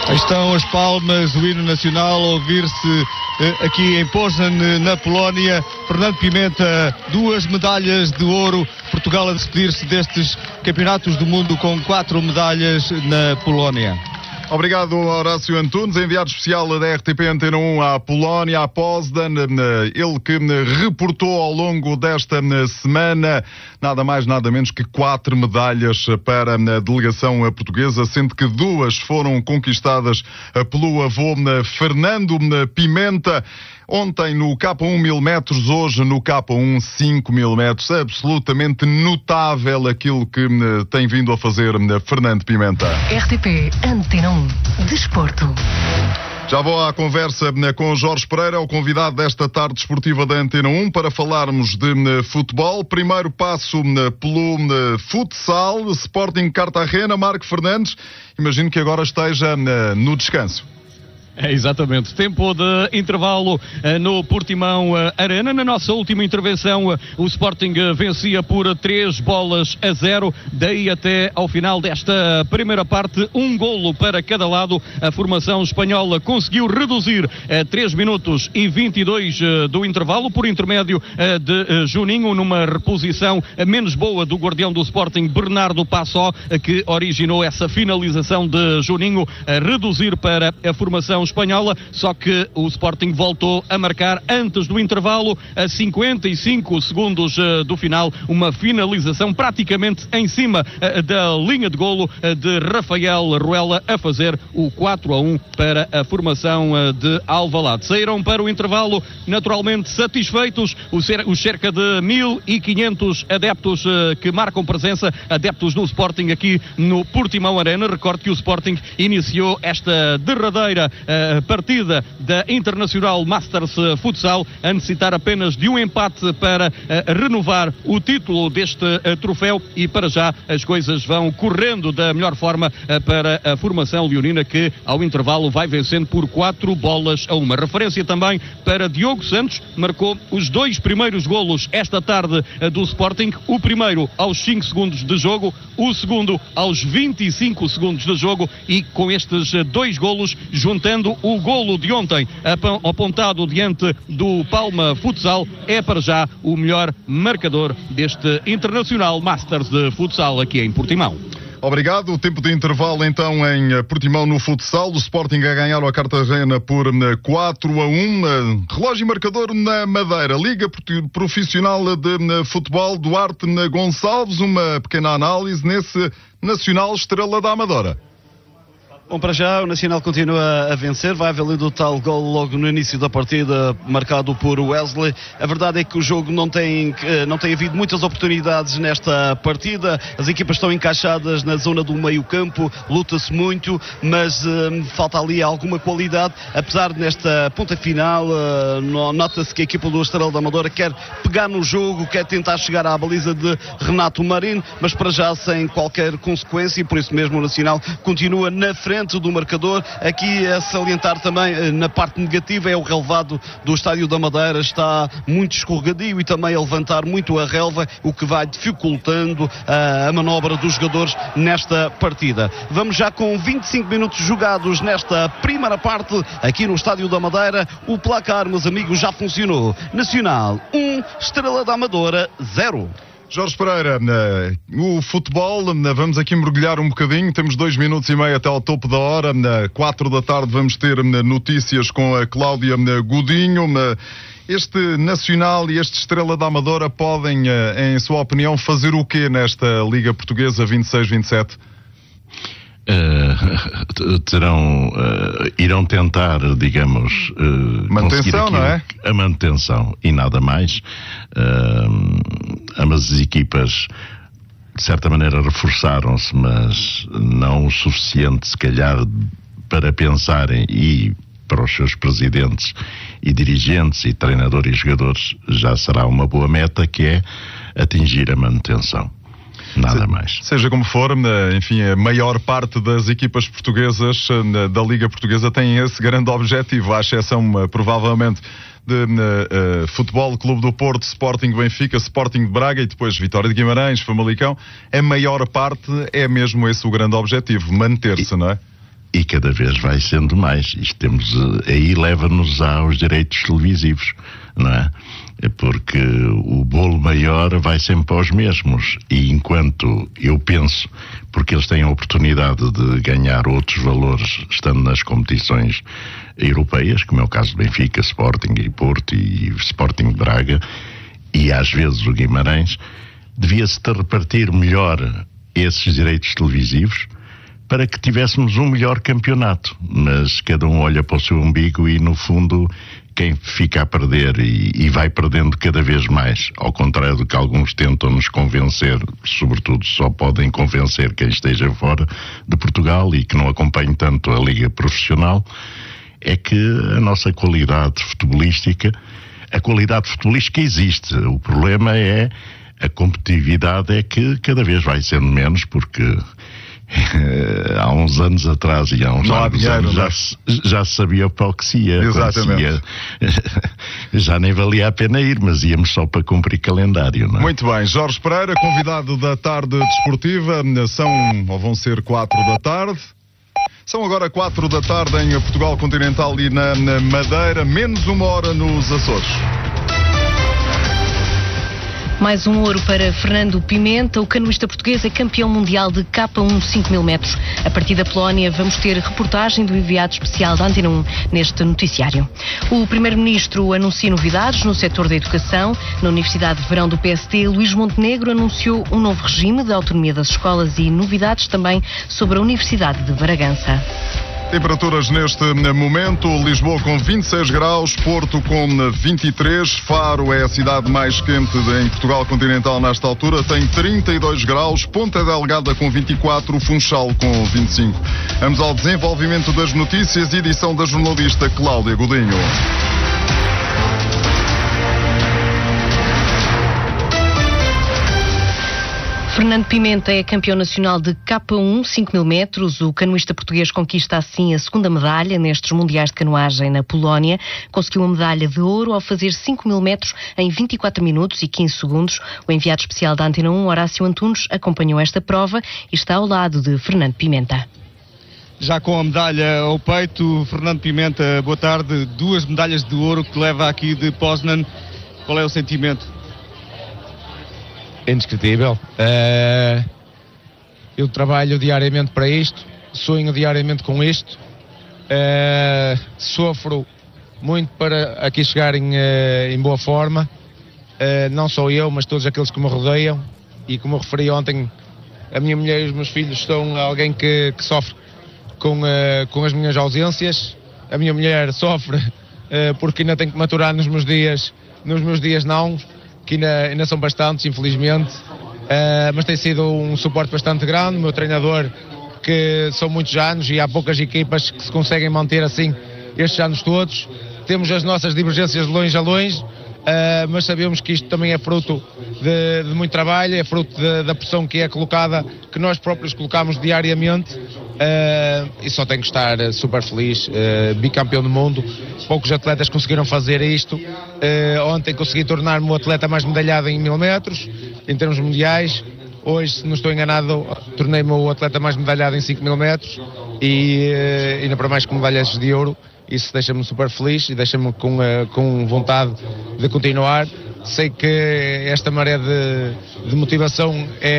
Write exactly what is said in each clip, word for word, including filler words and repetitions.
Aí estão as palmas do hino nacional a ouvir-se eh, aqui em Poznań, na Polónia. Fernando Pimenta, duas medalhas de ouro. Portugal a despedir-se destes campeonatos do mundo com quatro medalhas na Polónia. Obrigado, Horácio Antunes, enviado especial da R T P Antena um à Polónia, à Poznań. Ele que reportou ao longo desta semana nada mais, nada menos que quatro medalhas para a delegação portuguesa, sendo que duas foram conquistadas pelo avô Fernando Pimenta. Ontem no K um mil metros, hoje no K um cinco mil metros. Absolutamente notável aquilo que tem vindo a fazer Fernando Pimenta. R T P Antena um, Desporto. Já vou à conversa com Jorge Pereira, o convidado desta tarde desportiva da Antena um, para falarmos de futebol. Primeiro passo pelo futsal, Sporting Cartagena. Marco Fernandes, imagino que agora esteja no descanso. É, exatamente. Tempo de intervalo uh, no Portimão uh, Arena. Na nossa última intervenção, uh, o Sporting uh, vencia por três bolas a zero. Daí até ao final desta primeira parte, um golo para cada lado. A formação espanhola conseguiu reduzir uh, três minutos e vinte e dois uh, do intervalo, por intermédio uh, de uh, Juninho, numa reposição uh, menos boa do guardião do Sporting, Bernardo Passó, uh, que originou essa finalização de Juninho, uh, reduzir para a formação espanhola, só que o Sporting voltou a marcar antes do intervalo, a cinquenta e cinco segundos uh, do final, uma finalização praticamente em cima uh, da linha de golo uh, de Rafael Ruela, a fazer o quatro a um para a formação uh, de Alvalade. Saíram para o intervalo naturalmente satisfeitos os, os cerca de mil e quinhentos adeptos uh, que marcam presença, adeptos do Sporting aqui no Portimão Arena. Recordo que o Sporting iniciou esta derradeira uh, partida da Internacional Masters Futsal a necessitar apenas de um empate para uh, renovar o título deste uh, troféu, e para já as coisas vão correndo da melhor forma uh, para a formação leonina, que ao intervalo vai vencendo por quatro bolas a uma. Referência também para Diogo Santos, marcou os dois primeiros golos esta tarde uh, do Sporting, o primeiro aos cinco segundos de jogo, o segundo aos vinte e cinco segundos de jogo, e com estes uh, dois golos, juntando o golo de ontem apontado diante do Palma Futsal, é para já o melhor marcador deste Internacional Masters de Futsal aqui em Portimão. Obrigado. O tempo de intervalo então em Portimão no futsal. O Sporting a ganhar a Cartagena por quatro a um. Relógio e marcador na Madeira. Liga Profissional de Futebol, Duarte Gonçalves. Uma pequena análise nesse Nacional Estrela da Amadora. Bom, para já o Nacional continua a vencer, vai valendo o tal gol logo no início da partida, marcado por Wesley. A verdade é que o jogo não tem, não tem havido muitas oportunidades nesta partida, as equipas estão encaixadas na zona do meio campo, luta-se muito, mas uh, falta ali alguma qualidade, apesar de nesta ponta final, uh, nota-se que a equipa do Estrela da Amadora quer pegar no jogo, quer tentar chegar à baliza de Renato Marino, mas para já sem qualquer consequência, e por isso mesmo o Nacional continua na frente do marcador. Aqui a salientar também na parte negativa é o relevado do Estádio da Madeira, está muito escorregadio e também a levantar muito a relva, o que vai dificultando a, a manobra dos jogadores nesta partida. Vamos já com vinte e cinco minutos jogados nesta primeira parte aqui no Estádio da Madeira. O placar, meus amigos, já funcionou. Nacional um, Estrela da Amadora zero. Jorge Pereira, o futebol, vamos aqui mergulhar um bocadinho, temos dois minutos e meio até ao topo da hora, quatro da tarde vamos ter notícias com a Cláudia Godinho. Este Nacional e este Estrela da Amadora podem, em sua opinião, fazer o quê nesta Liga Portuguesa vinte e seis vinte e sete? Uh, terão, uh, irão tentar, digamos, uh, manutenção, não é? A manutenção e nada mais. Uh, ambas as equipas, de certa maneira, reforçaram-se, mas não o suficiente, se calhar, para pensarem, e para os seus presidentes e dirigentes e treinadores e jogadores já será uma boa meta, que é atingir a manutenção. Nada Se, mais. Seja como for, enfim, a maior parte das equipas portuguesas da Liga Portuguesa tem esse grande objetivo, à exceção, provavelmente, de uh, uh, Futebol Clube do Porto, Sporting Benfica, Sporting de Braga e depois Vitória de Guimarães, Famalicão. A maior parte é mesmo esse o grande objetivo, manter-se, não é? e cada vez vai sendo mais. Isto temos, aí leva-nos aos direitos televisivos, não é? Porque o bolo maior vai sempre aos mesmos, e enquanto eu penso, porque eles têm a oportunidade de ganhar outros valores estando nas competições europeias, como é o caso do Benfica, Sporting e Porto e Sporting de Braga, e às vezes o Guimarães, devia-se repartir melhor esses direitos televisivos para que tivéssemos um melhor campeonato, mas cada um olha para o seu umbigo e no fundo quem fica a perder e, e vai perdendo cada vez mais, ao contrário do que alguns tentam nos convencer, sobretudo só podem convencer quem esteja fora de Portugal e que não acompanhe tanto a liga profissional, é que a nossa qualidade futebolística, a qualidade futebolística existe, o problema é a competitividade, é que cada vez vai sendo menos, porque há uns anos atrás e há uns não anos, dinheiro, anos já, se, já se sabia para o que se ia. Exatamente. Se ia, já nem valia a pena ir, mas íamos só para cumprir calendário, não é? Muito bem, Jorge Pereira, convidado da tarde desportiva. São, ou vão ser quatro da tarde. São agora quatro da tarde em Portugal Continental e na, na Madeira, menos uma hora nos Açores. Mais um ouro para Fernando Pimenta. O canoista português é campeão mundial de K um cinco mil metros. A partir da Polónia vamos ter reportagem do enviado especial da Antena um neste noticiário. O primeiro-ministro anuncia novidades no setor da educação. Na Universidade de Verão do P S D, Luís Montenegro anunciou um novo regime de autonomia das escolas e novidades também sobre a Universidade de Bragança. Temperaturas neste momento: Lisboa com vinte e seis graus, Porto com vinte e três, Faro é a cidade mais quente em Portugal Continental nesta altura, tem trinta e dois graus, Ponta Delgada com vinte e quatro, Funchal com vinte e cinco. Vamos ao desenvolvimento das notícias, edição da jornalista Cláudia Godinho. Fernando Pimenta é campeão nacional de K um cinco mil metros. O canoista português conquista assim a segunda medalha nestes mundiais de canoagem na Polónia. Conseguiu uma medalha de ouro ao fazer cinco mil metros em vinte e quatro minutos e quinze segundos. O enviado especial da Antena um, Horácio Antunes, acompanhou esta prova e está ao lado de Fernando Pimenta. Já com a medalha ao peito, Fernando Pimenta, boa tarde. Duas medalhas de ouro que leva aqui de Poznan. Qual é o sentimento? Indescritível. Uh, eu trabalho diariamente para isto, sonho diariamente com isto, uh, sofro muito para aqui chegar em, uh, em boa forma, uh, não só eu, mas todos aqueles que me rodeiam, e como eu referi ontem, a minha mulher e os meus filhos são alguém que, que sofre com, uh, com as minhas ausências. A minha mulher sofre uh, porque ainda tem que maturar nos meus dias, nos meus dias não, que ainda, ainda são bastantes, infelizmente, uh, mas tem sido um suporte bastante grande. O meu treinador, que são muitos anos e há poucas equipas que se conseguem manter assim estes anos todos. Temos as nossas divergências de longe a longe, uh, mas sabemos que isto também é fruto de, de muito trabalho, é fruto de, da pressão que é colocada, que nós próprios colocamos diariamente, uh, e só tenho que estar super feliz, uh, bicampeão do mundo. Poucos atletas conseguiram fazer isto. Uh, ontem consegui tornar-me o atleta mais medalhado em mil metros, em termos mundiais. Hoje, se não estou enganado, tornei-me o atleta mais medalhado em cinco mil metros e uh, ainda para mais com medalhas de ouro. Isso deixa-me super feliz e deixa-me com, uh, com vontade de continuar. Sei que esta maré de, de motivação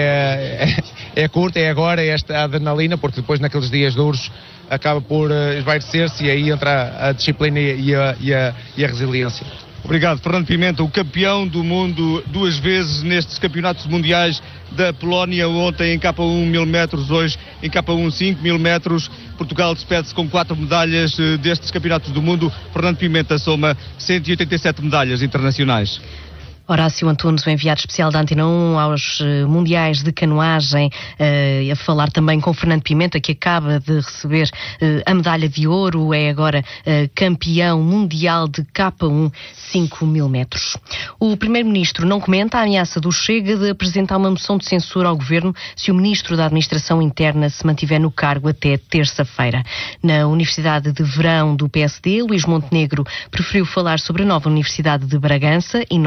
é, é, é curta, é agora, é esta adrenalina, porque depois naqueles dias duros acaba por uh, esvairecer-se e aí entra a disciplina e a, e a, e a resiliência. Obrigado, Fernando Pimenta, o campeão do mundo duas vezes nestes campeonatos mundiais da Polónia, ontem em K um mil metros, hoje em K um cinco mil metros. Portugal despede-se com quatro medalhas destes campeonatos do mundo. Fernando Pimenta soma cento e oitenta e sete medalhas internacionais. Horácio Antunes, o enviado especial da Antena um aos uh, Mundiais de Canoagem, uh, a falar também com Fernando Pimenta, que acaba de receber uh, a medalha de ouro, é agora uh, campeão mundial de K um cinco mil metros. O Primeiro-Ministro não comenta a ameaça do Chega de apresentar uma moção de censura ao Governo se o Ministro da Administração Interna se mantiver no cargo até terça-feira. Na Universidade de Verão do P S D, Luís Montenegro preferiu falar sobre a nova Universidade de Bragança e Norte Interior.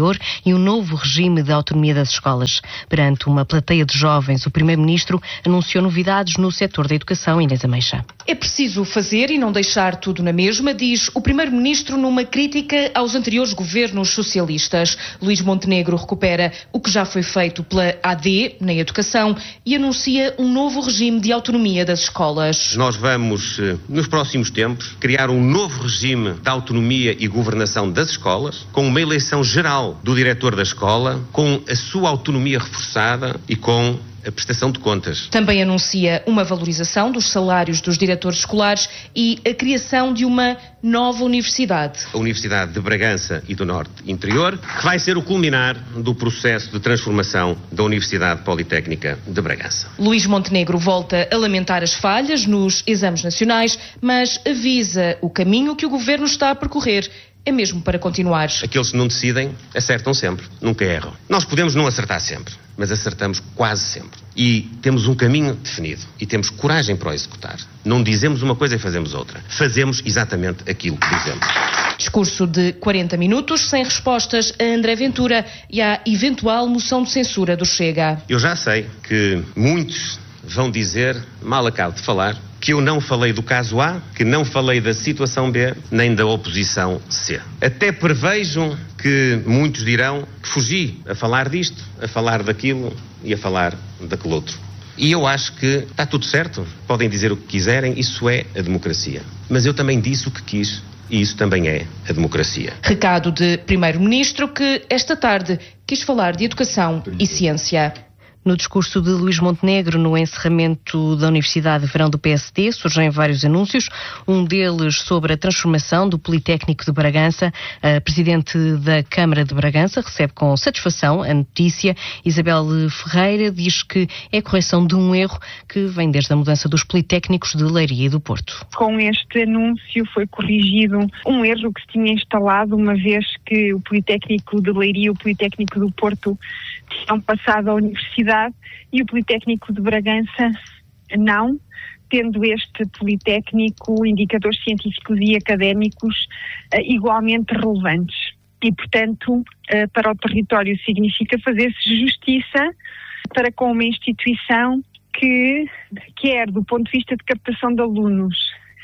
superior e um novo regime de autonomia das escolas. Perante uma plateia de jovens, o Primeiro-Ministro anunciou novidades no setor da educação. Inês Ameixa. É preciso fazer e não deixar tudo na mesma, diz o Primeiro-Ministro numa crítica aos anteriores governos socialistas. Luís Montenegro recupera o que já foi feito pela A D na educação e anuncia um novo regime de autonomia das escolas. Nós vamos, nos próximos tempos, criar um novo regime de autonomia e governação das escolas, com uma eleição geral do diretor da escola, com a sua autonomia reforçada e com a prestação de contas. Também anuncia uma valorização dos salários dos diretores escolares e a criação de uma nova universidade. A Universidade de Bragança e do Norte Interior, que vai ser o culminar do processo de transformação da Universidade Politécnica de Bragança. Luís Montenegro volta a lamentar as falhas nos exames nacionais, mas avisa o caminho que o governo está a percorrer. É mesmo para continuar. Aqueles que não decidem, acertam sempre, nunca erram. Nós podemos não acertar sempre, mas acertamos quase sempre. E temos um caminho definido e temos coragem para o executar. Não dizemos uma coisa e fazemos outra. Fazemos exatamente aquilo que dizemos. Discurso de quarenta minutos, sem respostas a André Ventura e à eventual moção de censura do Chega. Eu já sei que muitos vão dizer, mal acabo de falar, que eu não falei do caso A, que não falei da situação B, nem da oposição C. Até prevejo que muitos dirão que fugi a falar disto, a falar daquilo e a falar daquele outro. E eu acho que está tudo certo. Podem dizer o que quiserem, isso é a democracia. Mas eu também disse o que quis. E isso também é a democracia. Recado de Primeiro-Ministro que esta tarde quis falar de educação e ciência. No discurso de Luís Montenegro, no encerramento da Universidade de Verão do P S D, surgem vários anúncios, um deles sobre a transformação do Politécnico de Bragança. A Presidente da Câmara de Bragança recebe com satisfação a notícia. Isabel Ferreira diz que é a correção de um erro que vem desde a mudança dos Politécnicos de Leiria e do Porto. Com este anúncio foi corrigido um erro que se tinha instalado, uma vez que o Politécnico de Leiria e o Politécnico do Porto tinham passado à Universidade e o Politécnico de Bragança não, tendo este Politécnico indicadores científicos e académicos uh, igualmente relevantes. E, portanto, uh, para o território significa fazer-se justiça para com uma instituição que, quer do ponto de vista de captação de alunos,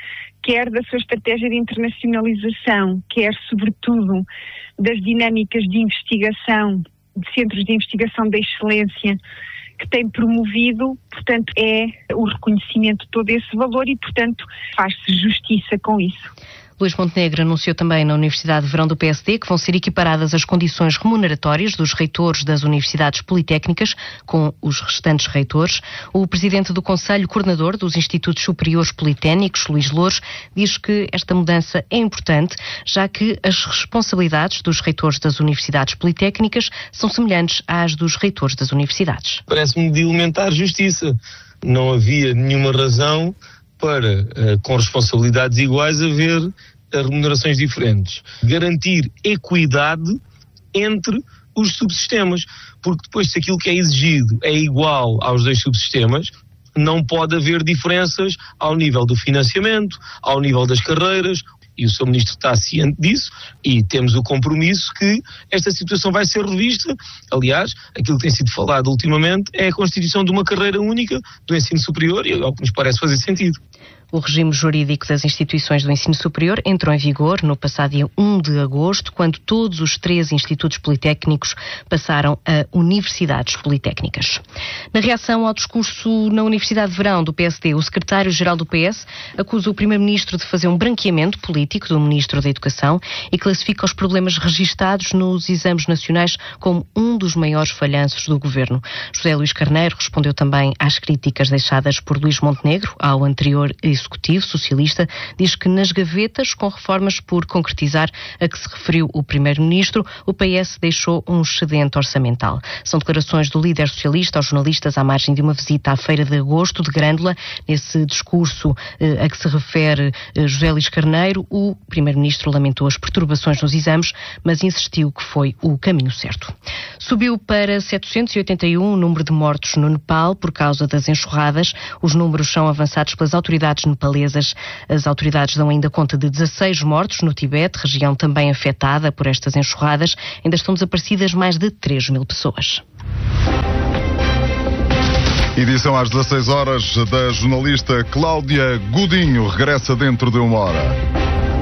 quer da sua estratégia de internacionalização, quer, sobretudo, das dinâmicas de investigação, de centros de investigação da excelência que tem promovido, portanto, é o reconhecimento de todo esse valor e, portanto, faz-se justiça com isso. Luís Montenegro anunciou também na Universidade de Verão do P S D que vão ser equiparadas as condições remuneratórias dos reitores das universidades politécnicas com os restantes reitores. O presidente do Conselho Coordenador dos Institutos Superiores Politécnicos, Luís Louros, diz que esta mudança é importante, já que as responsabilidades dos reitores das universidades politécnicas são semelhantes às dos reitores das universidades. Parece-me de elementar justiça. Não havia nenhuma razão para, com responsabilidades iguais, haver remunerações diferentes. Garantir equidade entre os subsistemas, porque depois, se aquilo que é exigido é igual aos dois subsistemas, não pode haver diferenças ao nível do financiamento, ao nível das carreiras, e o senhor Ministro está ciente disso, e temos o compromisso que esta situação vai ser revista. Aliás, aquilo que tem sido falado ultimamente é a constituição de uma carreira única do ensino superior, e é o que nos parece fazer sentido. O regime jurídico das instituições do ensino superior entrou em vigor no passado dia um de agosto, quando todos os três institutos politécnicos passaram a universidades politécnicas. Na reação ao discurso na Universidade de Verão do P S D, o secretário-geral do P S acusa o primeiro-ministro de fazer um branqueamento político do ministro da Educação e classifica os problemas registados nos exames nacionais como um dos maiores falhanços do governo. José Luís Carneiro respondeu também às críticas deixadas por Luís Montenegro ao anterior Executivo Socialista, diz que nas gavetas, com reformas por concretizar a que se referiu o Primeiro-Ministro, o P S deixou um excedente orçamental. São declarações do líder socialista aos jornalistas à margem de uma visita à Feira de Agosto de Grândola. Nesse discurso eh, a que se refere eh, José Luís Carneiro, o Primeiro-Ministro lamentou as perturbações nos exames, mas insistiu que foi o caminho certo. Subiu para setecentos e oitenta e um o número de mortos no Nepal por causa das enxurradas. Os números são avançados pelas autoridades nepalesas. As autoridades dão ainda conta de dezasseis mortos no Tibete, região também afetada por estas enxurradas. Ainda estão desaparecidas mais de três mil pessoas. Edição às dezasseis horas da jornalista Cláudia Godinho regressa dentro de uma hora.